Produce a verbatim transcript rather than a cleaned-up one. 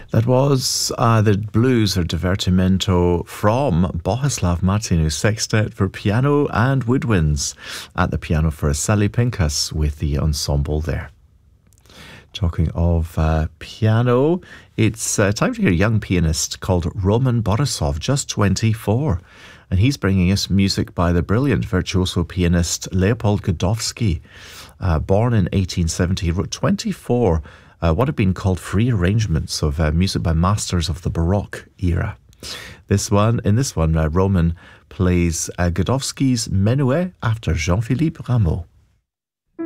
That was uh, the blues or divertimento from Bohuslav Martinu Sextet for piano and woodwinds. At the piano for Sally Pincus with the ensemble there. Talking of uh, piano, it's uh, time to hear a young pianist called Roman Borisov, just twenty-four. And he's bringing us music by the brilliant virtuoso pianist Leopold Godowsky. Uh, born in eighteen seventy, he wrote twenty-four uh, what have been called free arrangements of uh, music by masters of the Baroque era. This one, in this one, uh, Roman plays uh, Godowsky's Menuet after Jean-Philippe Rameau.